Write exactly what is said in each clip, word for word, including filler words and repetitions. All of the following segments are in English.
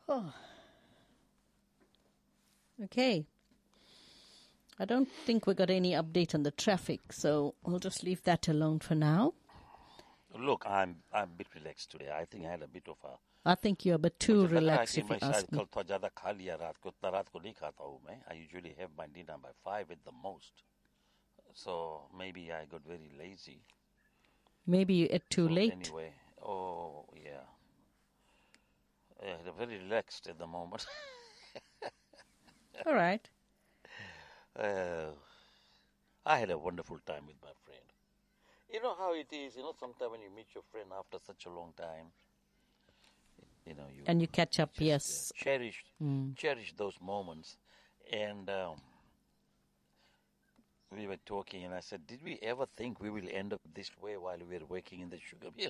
Oh. Okay. I don't think we got any update on the traffic, so we'll just leave that alone for now. Look, I'm I'm a bit relaxed today. I think I had a bit of a. I think you're a bit too मुझे लग रहा है relaxed कि if मैं you शायद ask me. कल थोड़ा ज़्यादा खा लिया रात को. उतना रात को नहीं खाता हूँ मैं. I usually have my dinner by five at the most. So maybe I got very lazy. Maybe you ate too So late. anyway, oh yeah. Yeah, very relaxed at the moment. All right. Uh, I had a wonderful time with my friend. You know how it is, you know, sometimes when you meet your friend after such a long time, you know, you And you catch up, just, yes. uh, cherish, Mm. cherish those moments. And um, we were talking, and I said, did we ever think we will end up this way while we were working in the sugar mill?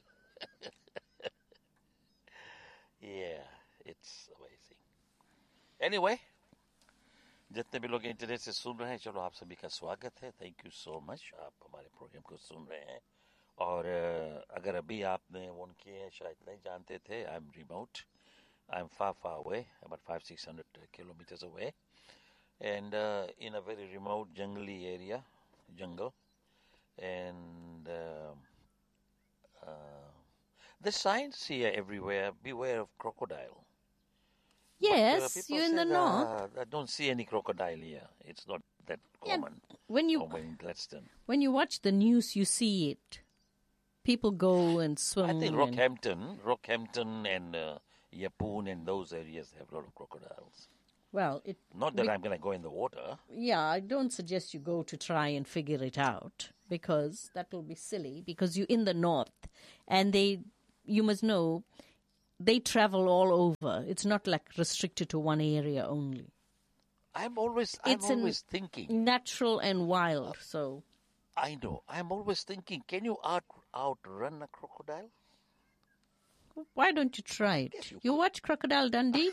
Yeah, it's amazing. Anyway, जितने भी लोग internet से सुन रहे हैं, चलो आप सभी का स्वागत है. Thank you so much. आप हमारे प्रोग्राम को सुन रहे हैं. और uh, अगर अभी आपने वन किए हैं, शायद नहीं जानते थे, I am remote. I am far far away, about five six hundred kilometers away, and uh, in a very remote jungly area, jungle, and uh, uh, the signs here everywhere: beware of crocodile. But, uh, Yes, people you're in the said, north. uh, I don't see any crocodile here. It's not that Yeah, common. when you Over in Gladstone. when you watch the news, you see it. People go and swim. I think and- Rockhampton, Rockhampton and uh, Yapoon and those areas have a lot of crocodiles. Well, it. Not that we- I'm going to go in the water. Yeah, I don't suggest you go to try and figure it out because that will be silly. Because you're in the north, and they, you must know, they travel all over. It's not like restricted to one area only. I'm always, I'm It's an- always thinking. Natural and wild. So I know. I'm always thinking. Can you out outrun a crocodile? why don't you try it? Yes, you You watch Crocodile Dundee?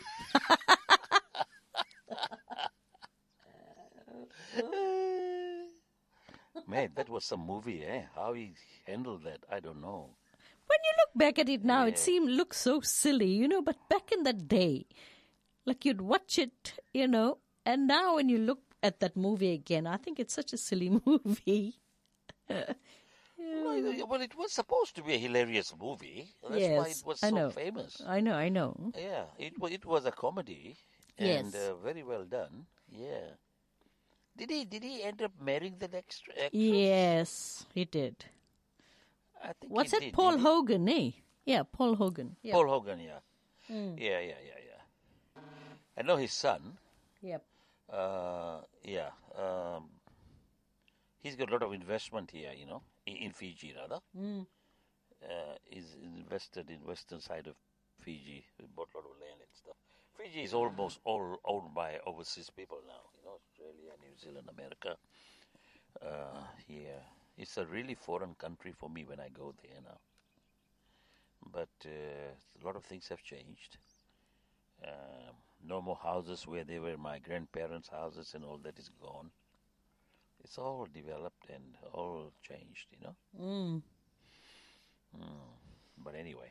Man, that was some movie, eh? How he handled that, I don't know. When you look back at it now, it Yeah. seems looks so silly, you know. But back in the day, like you'd watch it, you know, and now when you look at that movie again, I think it's such a silly movie. No, it- well, it was supposed to be a hilarious movie. That's why Yes, it was I so know. famous. I know, I know. Yeah, it was. It was a comedy, and Yes. uh, very well done. Yeah. Did he? Did he end up marrying the next actress? Yes, he did. I think. What's he it? did, Paul didn't Hogan, eh? Yeah, Paul Hogan. he? Yeah. Paul Hogan. Yeah. Mm. Yeah, yeah, yeah, yeah. I know his son. Yep. Uh, yeah. Um, he's got a lot of investment here. You know, in, in Fiji rather. Mm. Uh, he's invested in western side of Fiji. He bought a lot of land and stuff. Fiji is almost all owned by overseas people now. You know, Australia, New Zealand, America. Uh, yeah, it's a really foreign country for me when I go there now. But uh, a lot of things have changed. Um no more houses where they were my grandparents' houses, and all that is gone. It's all developed and all changed, you know. Mm. Hmm. But anyway,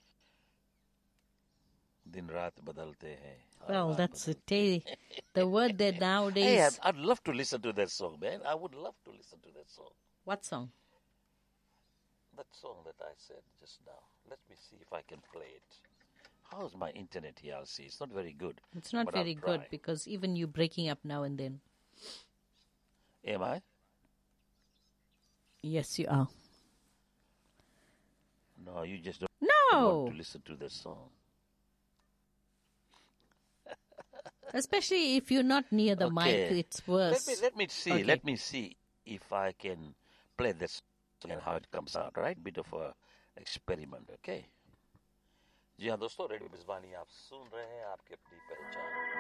दिन रात बदलते हैं. Well, हालात that's बदलते it. eh? The word that Hey, nowadays. I'd, I'd love to listen to that song, man. I would love to listen to that song. What song? That song that I said just now. Let me see if I can play it. How's my internet here? I'll see. It's not very good. It's not but I'll very good try. because even you breaking up now and then. Am I? Yes, you are. No, you just don't No, want to listen to the song. especially if you're not near the mic, Okay. it's worse. Let me let me see. Okay. Let me see if I can play this song and how it comes out. Right? Bit of a experiment. Okay. जी हाँ दोस्तों, radio बिजवानी आप सुन रहे हैं, आपके अपनी पहचान.